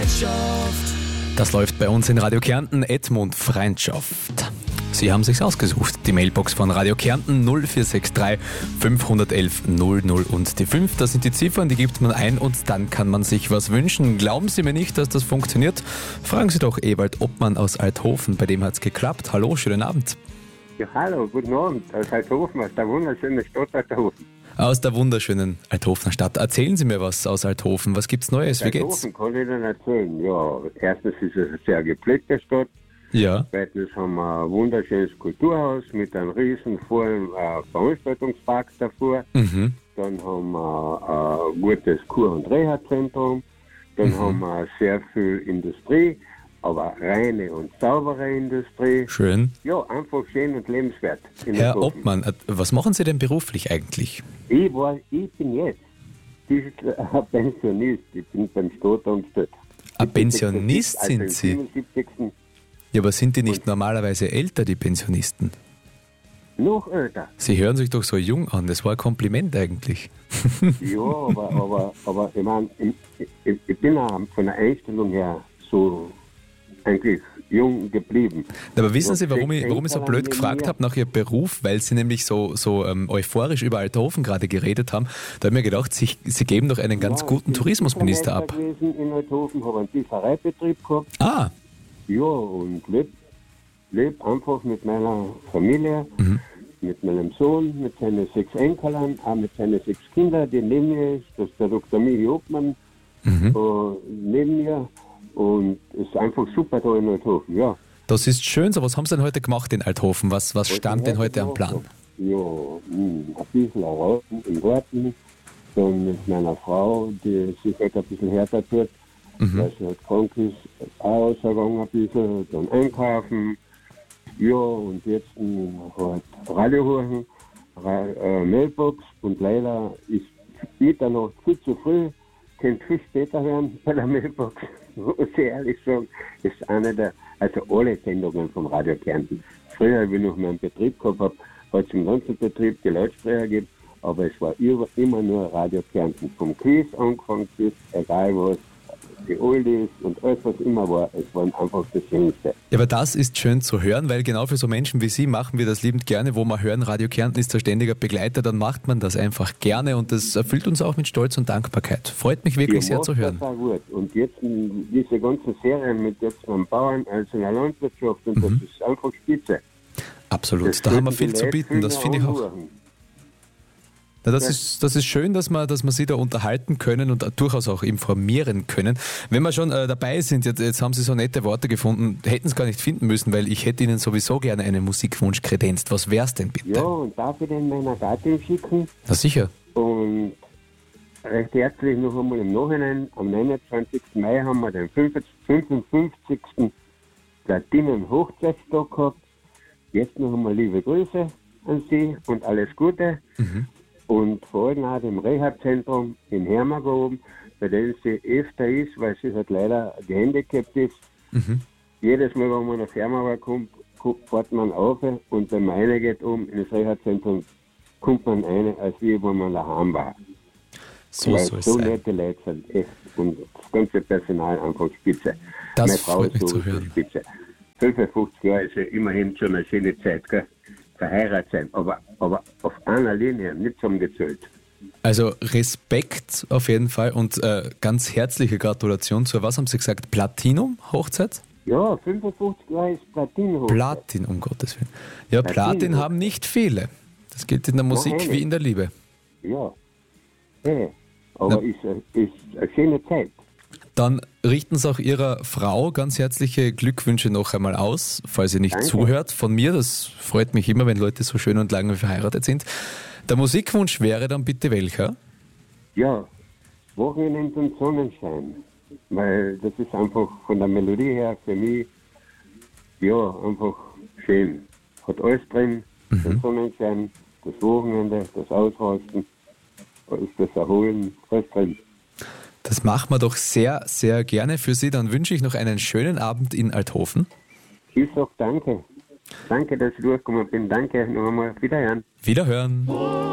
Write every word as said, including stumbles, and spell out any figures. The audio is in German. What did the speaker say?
Das läuft bei uns in Radio Kärnten, Edmund Freundschaft. Sie haben sich's ausgesucht, die Mailbox von Radio Kärnten null vier sechs drei fünf eins eins null null und die fünf, das sind die Ziffern, die gibt man ein und dann kann man sich was wünschen. Glauben Sie mir nicht, dass das funktioniert? Fragen Sie doch Ewald Obmann aus Althofen, bei dem hat's geklappt. Hallo, schönen Abend. Ja, hallo, guten Abend aus Althofen, aus der wunderschönen Stadt Althofen. Aus der wunderschönen Althofener Stadt. Erzählen Sie mir was aus Althofen. Was gibt's Neues? Wie geht's? Althofen kann ich Ihnen erzählen. Ja, erstens ist es eine sehr gepflegte Stadt. Ja. Zweitens haben wir ein wunderschönes Kulturhaus mit einem riesen vollen äh, Veranstaltungspark davor. Mhm. Dann haben wir ein gutes Kur- und Reha-Zentrum. Dann Mhm. haben wir sehr viel Industrie, aber reine und saubere Industrie. Schön. Ja, einfach schön und lebenswert. in Herr Althofen. Obmann, äh, was machen Sie denn beruflich eigentlich? Ich, war, ich bin jetzt ein Pensionist. Ich bin beim Staat angestellt. Ein Pensionist Also sind im Sie? siebenundsiebzigsten Ja, aber sind die nicht normalerweise älter, die Pensionisten? Noch älter. Sie hören sich doch so jung an, das war ein Kompliment eigentlich. Ja, aber, aber, aber ich meine, ich, ich, ich bin auch von der Einstellung her so eigentlich jung geblieben. Aber wissen Und Sie, warum ich, sechs warum ich so Enkel blöd haben gefragt wir. habe nach Ihrem Beruf? Weil Sie nämlich so, so ähm, euphorisch über Althofen gerade geredet haben. Da habe ich mir gedacht, Sie, Sie geben doch einen ganz Ja, guten ich bin Tourismusminister ab. Fischermeister gewesen in Althofen, habe einen Fischereibetrieb gehabt. Ah, Ja, und lebe leb einfach mit meiner Familie, Mhm. mit meinem Sohn, mit seinen sechs Enkeln, auch mit seinen sechs Kindern, die neben mir ist. Das ist der Doktor Michi Obmann Mhm. äh, neben mir. Und es ist einfach super da in Althofen, ja. das ist schön. So, was haben Sie denn heute gemacht in Althofen? Was, was stand denn heute am Plan? Ja, mh, ein bisschen raus im Garten, dann mit meiner Frau, die sich halt ein bisschen härter tut, Mhm. weil sie halt krank ist, auch rausgegangen ein bisschen, dann einkaufen, ja, und jetzt mh, halt Radio hören, Ra äh, Mailbox, und leider ist Mitternacht viel zu früh, könnte viel später werden bei der Mailbox, muss ich ehrlich sagen, ist eine der, also alle Sendungen vom Radio Kärnten. Früher, wie ich noch meinen Betrieb gehabt habe, hat es im ganzen Betrieb die Lautsprecher gegeben, aber es war über, immer nur Radio Kärnten. Vom Quiz angefangen bis, egal was, die Oldies und alles, was immer war, es war einfach das Schönste. Ja, aber das ist schön zu hören, weil genau für so Menschen wie Sie machen wir das liebend gerne, wo wir hören, Radio Kärnten ist der ständiger Begleiter, dann macht man das einfach gerne und das erfüllt uns auch mit Stolz und Dankbarkeit. Freut mich wirklich Ihr sehr macht zu hören. Das auch gut. Und jetzt mh, diese ganzen Serien mit jetzt beim Bauern, also in der Landwirtschaft, und Mhm. das ist einfach spitze. Absolut, Das da haben wir sollten die viel zu Leute bieten, das viel finde ich mehr auch. anhören. Na, das, Ja. ist, das ist schön, dass wir, dass wir Sie da unterhalten können und durchaus auch informieren können. Wenn wir schon äh, dabei sind, jetzt, jetzt haben Sie so nette Worte gefunden, hätten es gar nicht finden müssen, weil ich hätte Ihnen sowieso gerne einen Musikwunsch kredenzt. Was wär's denn bitte? Ja, und darf ich den meiner Gattin schicken? Na sicher. Und recht herzlich noch einmal im Nachhinein, am neunundzwanzigsten Mai haben wir den fünfundfünfzigsten Platinen-Hochzeitstag gehabt. Jetzt noch einmal liebe Grüße an Sie und alles Gute. Mhm. Und vor allem auch dem Reha-Zentrum in Hermag oben, bei dem sie öfter ist, weil sie halt leider gehandicapt ist. Mhm. Jedes Mal, wenn man nach Hermag kommt, gu- fährt man auf, und wenn man reingeht oben in das Reha-Zentrum, kommt man rein, als wie wenn man daheim war. So Weil soll es so sein. nette Leute sind echt, und das ganze Personal einfach spitze. Das Meine Frau freut mich ist zu sowieso hören. spitze. fünfundfünfzig Jahre ist ja immerhin schon eine schöne Zeit, gell? Verheiratet sein, aber, aber auf einer Linie, nicht zusammengezählt. Also Respekt auf jeden Fall und äh, ganz herzliche Gratulation zur, was haben Sie gesagt, Platinum-Hochzeit? Ja, fünfundfünfzig Jahre ist Platin hoch. Platin, um Gottes Willen. Ja, Platin, Platin ja. haben nicht viele. Das gilt in der Musik eine. wie in der Liebe. Ja. Hey, aber Na. ist, äh, ist eine schöne Zeit. Dann richten Sie auch Ihrer Frau ganz herzliche Glückwünsche noch einmal aus, falls sie nicht Danke. zuhört. Von mir, das freut mich immer, wenn Leute so schön und lange verheiratet sind. Der Musikwunsch wäre dann bitte welcher? Ja, Wochenende und Sonnenschein. Weil das ist einfach von der Melodie her für mich, ja, einfach schön. Hat alles drin, der Sonnenschein, das Wochenende, das Ausrasten, ist das Erholen, alles drin. Das machen wir doch sehr, sehr gerne für Sie. Dann wünsche ich noch einen schönen Abend in Althofen. Ich sag danke. Danke, dass ich durchgekommen bin. Danke, noch einmal. Wiederhören. Wiederhören.